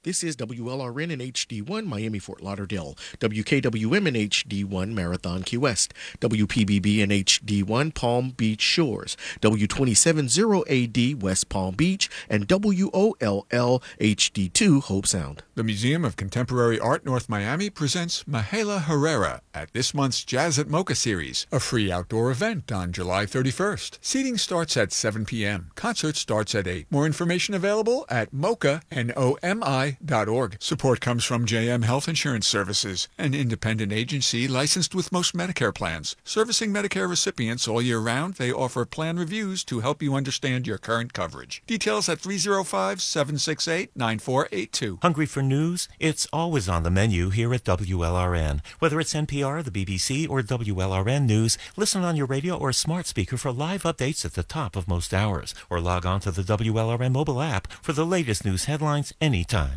This is WLRN in HD1, Miami, Fort Lauderdale, WKWM in HD1, Marathon, Key West, WPBB in HD1, Palm Beach Shores, W270AD, West Palm Beach, and WOLL HD2, Hope Sound. The Museum of Contemporary Art North Miami presents Mahala Herrera at this month's Jazz at Mocha series, a free outdoor event on July 31st. Seating starts at 7 p.m. Concert starts at 8. More information available at NOMI.org. Support comes from JM Health Insurance Services, an independent agency licensed with most Medicare plans. Servicing Medicare recipients all year round, they offer plan reviews to help you understand your current coverage. Details at 305-768-9482. Hungry for news? It's always on the menu here at WLRN. Whether it's NPR, the BBC, or WLRN News, listen on your radio or smart speaker for live updates at the top of most hours, or log on to the WLRN mobile app for the latest news headlines anytime.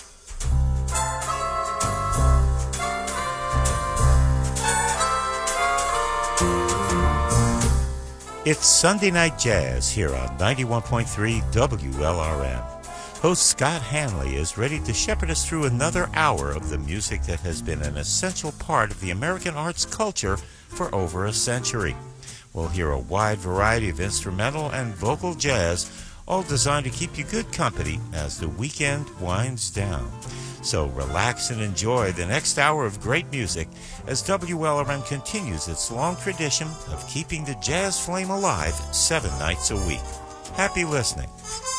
It's Sunday Night Jazz here on 91.3 WLRN. Host Scott Hanley is ready to shepherd us through another hour of the music that has been an essential part of the American arts culture for over a century. We'll hear a wide variety of instrumental and vocal jazz, all designed to keep you good company as the weekend winds down. So relax and enjoy the next hour of great music as WLRN continues its long tradition of keeping the jazz flame alive 7 nights a week. Happy listening.